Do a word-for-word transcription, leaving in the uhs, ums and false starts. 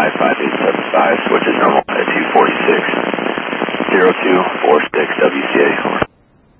five five eight seven five, switch is normal at two forty-six, zero two four six W C A.